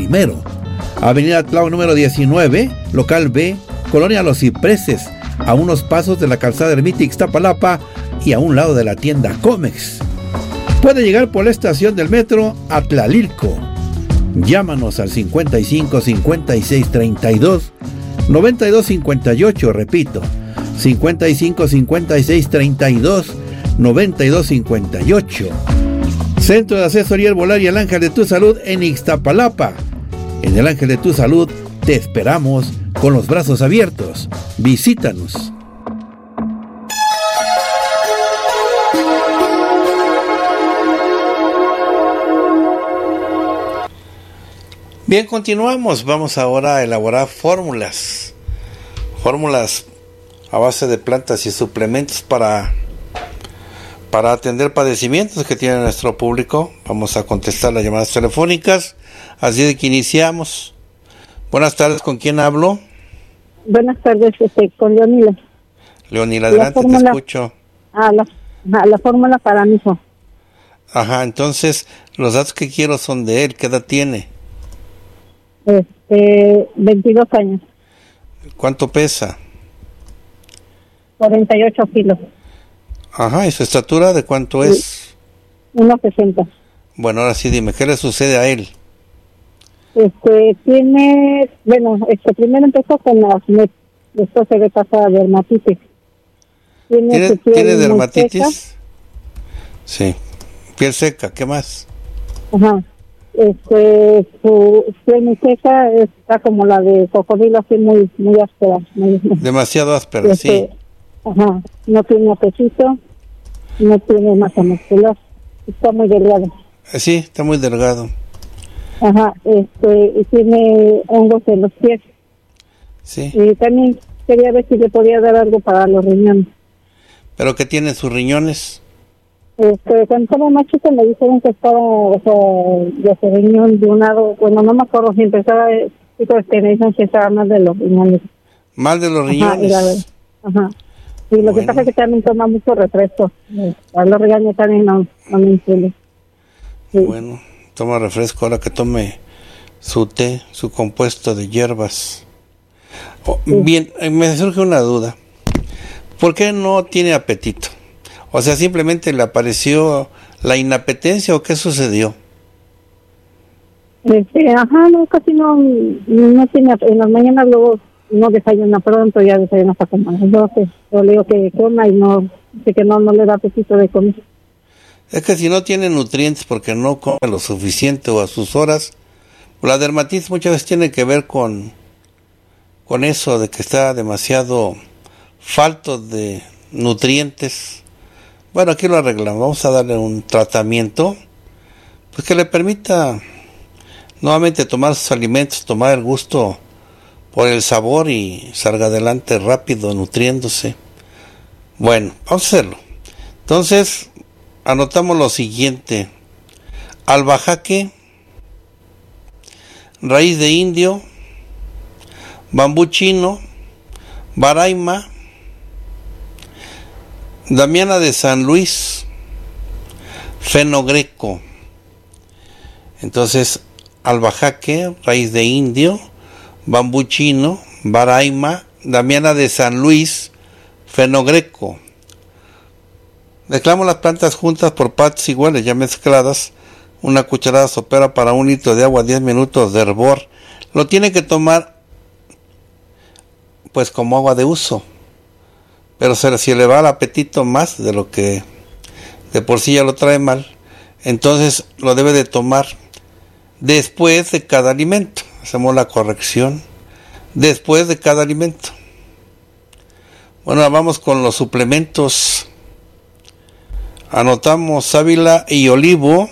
primero. Avenida Tláhuac número 19, local B, Colonia Los Cipreses, a unos pasos de la calzada Ermita Ixtapalapa y a un lado de la tienda Comex. Puede llegar por la estación del metro a Tlalilco. Llámanos al 55 56 32 92 58, repito, 55 56 32 92 58. Centro de Asesoría Herbolaria El Ángel de tu Salud en Ixtapalapa. En El Ángel de tu Salud te esperamos con los brazos abiertos. Visítanos. Bien, continuamos. Vamos ahora a elaborar fórmulas a base de plantas y suplementos para atender padecimientos que tiene nuestro público. Vamos a contestar las llamadas telefónicas, así de que iniciamos. Buenas tardes, ¿con quién hablo? Buenas tardes, con Leonila. Leonila, adelante, te escucho. La fórmula para mi hijo. Ajá, entonces, los datos que quiero son de él. ¿Qué edad tiene? 22 años. ¿Cuánto pesa? 48 kilos. Ajá, ¿y su estatura de cuánto es? 1,60. Bueno, ahora sí, dime, ¿qué le sucede a él? Tiene, primero empezó con la acné, después se le pasa a dermatitis. ¿Tiene dermatitis? Sí. Piel seca, ¿qué más? Ajá. Su piel muy seca, está como la de cocodrilo, así muy áspera. Demasiado áspera, sí. Ajá. No tiene apetito, no tiene masa muscular, está muy delgado. Sí, está muy delgado. Ajá, y tiene hongos en los pies. Sí. Y también quería ver si le podía dar algo para los riñones. ¿Pero qué tienen sus riñones? Cuando estaba más chica me dijeron que estaba, de ese riñón de un lado, bueno, no me acuerdo si empezaba, me dicen que estaba mal de los riñones. ¿Mal de los riñones? Ajá. Y lo que pasa es que también toma mucho refresco. A los riñones también no me entiende. Sí. Bueno, toma refresco ahora que tome su té, su compuesto de hierbas. Sí. Bien, me surge una duda. ¿Por qué no tiene apetito? O sea, ¿simplemente le apareció la inapetencia o qué sucedió? No, casi no tiene, en las mañanas luego no desayuna pronto, ya desayuna hasta como a las 12. Yo le digo que coma y no le da apetito de comer. Es que si no tiene nutrientes porque no come lo suficiente o a sus horas, la dermatitis muchas veces tiene que ver con eso de que está demasiado falto de nutrientes. Bueno, aquí lo arreglamos, vamos a darle un tratamiento pues que le permita nuevamente tomar sus alimentos, tomar el gusto por el sabor y salga adelante rápido, nutriéndose. Bueno, vamos a hacerlo. Entonces, anotamos lo siguiente: albahaque, raíz de indio, bambú chino, baraima, damiana de San Luis, fenogreco. Entonces, albahaque, raíz de indio, bambú chino, baraima, damiana de San Luis, fenogreco. Mezclamos las plantas juntas por partes iguales, ya mezcladas. Una cucharada sopera para 1 litro de agua, 10 minutos de hervor. Lo tiene que tomar pues como agua de uso. Pero si le va el apetito más de lo que de por sí ya lo trae mal, entonces lo debe de tomar después de cada alimento. Hacemos la corrección. Después de cada alimento. Bueno, vamos con los suplementos. Anotamos sábila y olivo,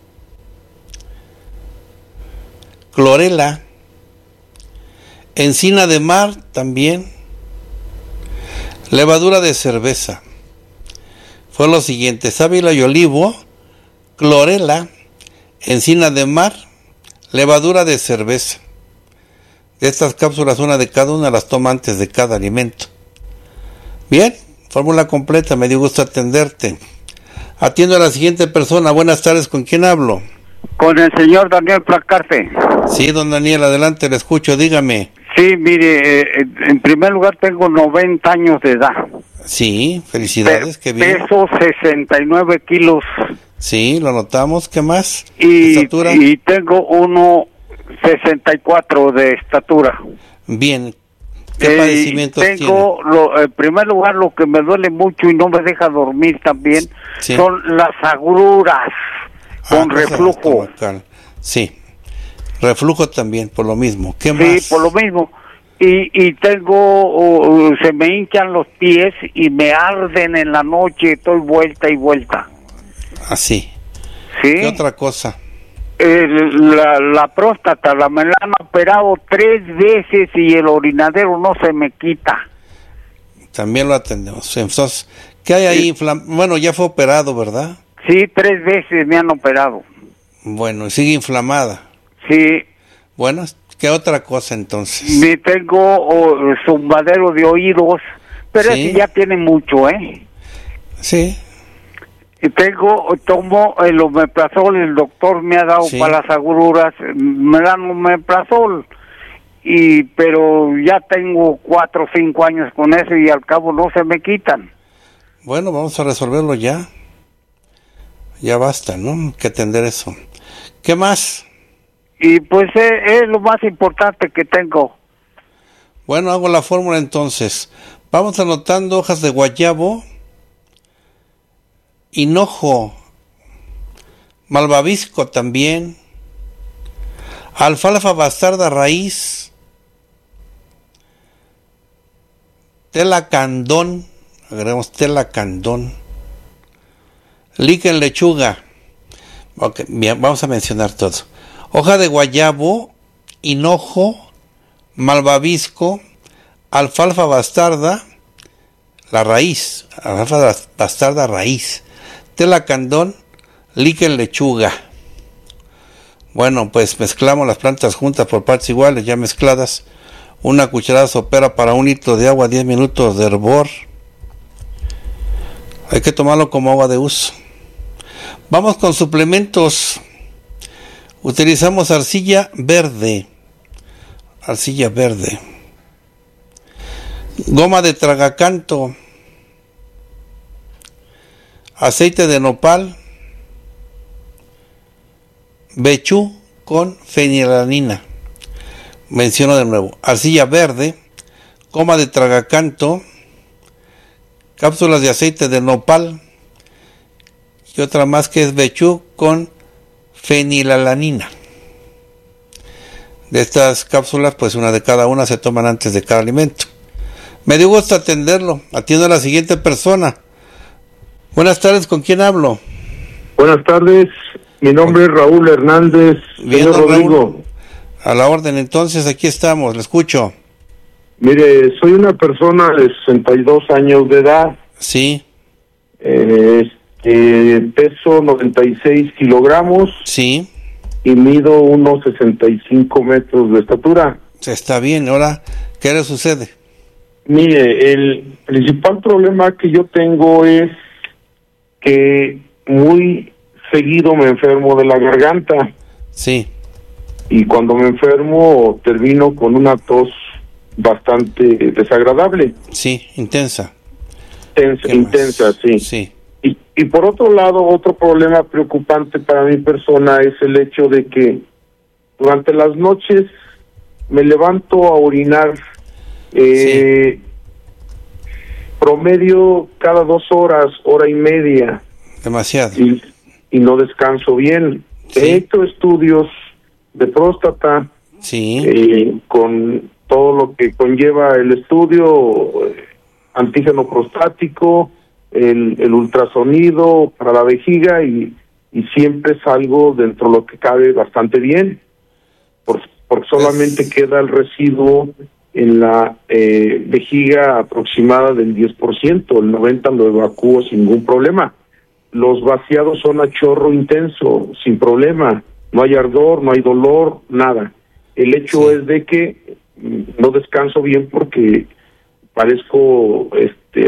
clorela, encina de mar también, levadura de cerveza. Fue lo siguiente: sábila y olivo, clorela, encina de mar, levadura de cerveza. De estas cápsulas, una de cada una las toma antes de cada alimento. Bien, fórmula completa, me dio gusto atenderte. Atiendo a la siguiente persona. Buenas tardes, ¿con quién hablo? Con el señor Daniel Placarte. Sí, don Daniel, adelante, le escucho, dígame. Sí, mire, en primer lugar tengo 90 años de edad. Sí, felicidades, qué bien. Peso 69 kilos. Sí, lo notamos, ¿qué más? Y ¿Estatura? Y tengo 1,64 de estatura. Bien. ¿Qué padecimientos tengo, en primer lugar, lo que me duele mucho y no me deja dormir también, sí, son las agruras con reflujo. Estomacal. Sí, reflujo también, por lo mismo. ¿Qué más? Sí, por lo mismo. Y tengo, se me hinchan los pies y me arden en la noche, estoy vuelta y vuelta. Así. ¿Sí? ¿Qué otra cosa? La próstata, me la han operado 3 veces y el orinadero no se me quita. También lo atendemos. Entonces, ¿qué hay ahí? Bueno, ya fue operado, ¿verdad? Sí, 3 veces me han operado. Bueno, y sigue inflamada. Sí. Bueno, ¿qué otra cosa entonces? Me tengo zumbadero de oídos, pero sí, ese ya tiene mucho, ¿eh? Sí. Y tomo el omeprazol, el doctor me ha dado sí, para las agruras, me dan omeprazol, pero ya tengo 4 o 5 años con eso y al cabo no se me quitan. Bueno, vamos a resolverlo ya. Ya basta, ¿no? Hay que atender eso. ¿Qué más? Y pues es lo más importante que tengo. Bueno, hago la fórmula entonces. Vamos anotando hojas de guayabo, hinojo, malvavisco también, alfalfa bastarda raíz, tela candón, agregamos tela candón, líquen lechuga. Okay, bien, vamos a mencionar todo. Hoja de guayabo, hinojo, malvavisco, alfalfa bastarda, la raíz, alfalfa bastarda raíz, tela candón, líquen lechuga. Bueno, pues mezclamos las plantas juntas por partes iguales, ya mezcladas. Una cucharada sopera para 1 litro de agua, 10 minutos de hervor. Hay que tomarlo como agua de uso. Vamos con suplementos. Utilizamos arcilla verde. Arcilla verde. Goma de tragacanto. Aceite de nopal. Bechú con fenilalanina. Menciono de nuevo. Arcilla verde. Goma de tragacanto. Cápsulas de aceite de nopal. Y otra más que es bechú con fenilalanina. De estas cápsulas, pues una de cada una se toman antes de cada alimento. Me dio gusto atenderlo. Atiendo a la siguiente persona. Buenas tardes, ¿con quién hablo? Buenas tardes, mi nombre es Raúl Hernández. Bien, señor Rodrigo. Raúl, a la orden, entonces aquí estamos, le escucho. Mire, soy una persona de 62 años de edad. Sí. Peso 96 kilogramos. Sí. Y mido unos 65 metros de estatura. Está bien, ahora, ¿qué le sucede? Mire, el principal problema que yo tengo es que muy seguido me enfermo de la garganta. Sí. Y cuando me enfermo termino con una tos bastante desagradable. Sí, intensa. Intensa, sí. Sí. Y por otro lado, otro problema preocupante para mi persona es el hecho de que durante las noches me levanto a orinar Sí. promedio cada 2 horas, hora y media. Demasiado. Y no descanso bien. Sí. He hecho estudios de próstata. Sí. Con todo lo que conlleva el estudio, antígeno prostático, el ultrasonido para la vejiga y siempre salgo dentro de lo que cabe bastante bien, porque solamente queda el residuo en la vejiga aproximada del 10%, el 90% lo evacúo sin ningún problema. Los vaciados son a chorro intenso, sin problema, no hay ardor, no hay dolor, nada. El hecho es de que no descanso bien porque parezco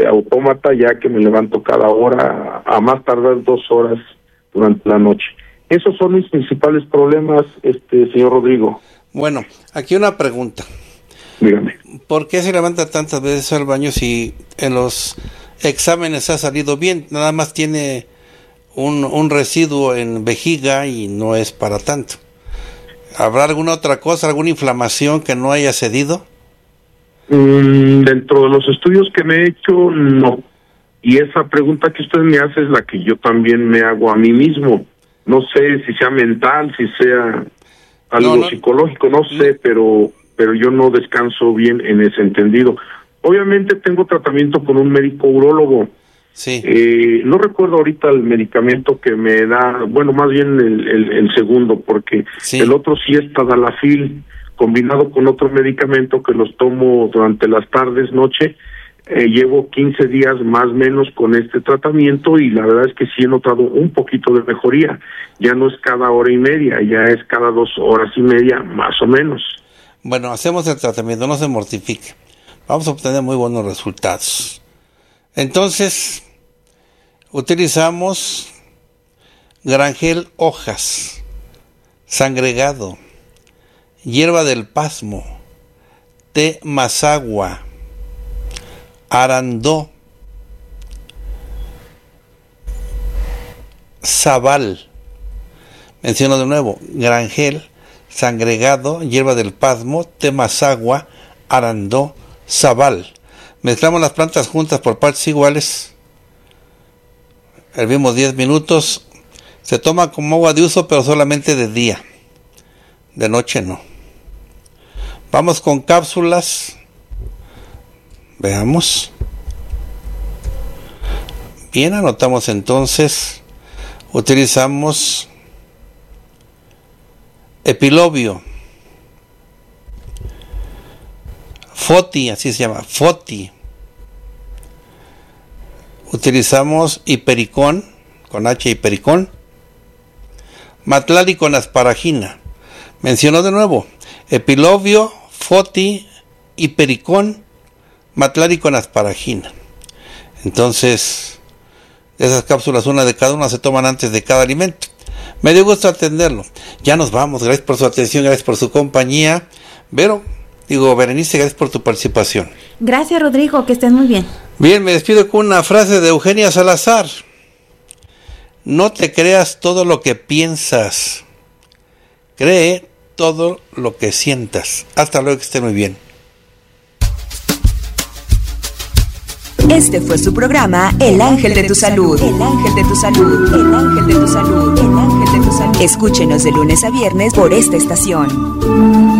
autómata, ya que me levanto cada hora, a más tardar 2 horas durante la noche. Esos son mis principales problemas, señor Rodrigo. Bueno, aquí una pregunta. Dígame. ¿Por qué se levanta tantas veces al baño si en los exámenes ha salido bien? Nada más tiene un residuo en vejiga y no es para tanto. ¿Habrá alguna otra cosa, alguna inflamación que no haya cedido? Dentro de los estudios que me he hecho, no. Y esa pregunta que usted me hace es la que yo también me hago a mí mismo. No sé si sea mental, si sea algo psicológico, no sé, pero yo no descanso bien en ese entendido. Obviamente tengo tratamiento con un médico urólogo. Sí. No recuerdo ahorita el medicamento que me da, bueno, más bien el segundo, porque sí. El otro sí es Tadalafil, combinado con otro medicamento que los tomo durante las tardes, noche. Llevo 15 días más o menos con este tratamiento y la verdad es que sí he notado un poquito de mejoría. Ya no es cada hora y media, ya es cada 2 horas y media más o menos. Bueno, hacemos el tratamiento, no se mortifique. Vamos a obtener muy buenos resultados. Entonces, utilizamos Grangel hojas, sangregado, hierba del pasmo, té masagua, arandó, sabal. Menciono de nuevo, Grangel, sangregado, hierba del pasmo, té masagua, arandó, sabal. Mezclamos las plantas juntas por partes iguales. Hervimos 10 minutos. Se toma como agua de uso, pero solamente de día. De noche no. Vamos con cápsulas. Veamos. Bien, anotamos entonces. Utilizamos epilobio. Foti, así se llama, Foti. Utilizamos hipericón, con H hipericón. Matlali con asparagina. Menciono de nuevo, epilobio, Foti, hipericón, Matlali con asparagina. Entonces, esas cápsulas, una de cada una, se toman antes de cada alimento. Me dio gusto atenderlo. Ya nos vamos, gracias por su atención, gracias por su compañía. Berenice, gracias por tu participación. Gracias, Rodrigo, que estés muy bien. Bien, me despido con una frase de Eugenia Salazar. No te creas todo lo que piensas. Cree todo lo que sientas. Hasta luego, que esté muy bien. Este fue su programa El Ángel de tu Salud. El Ángel de tu Salud. El Ángel de tu Salud. El Ángel de tu Salud. Escúchenos de lunes a viernes por esta estación.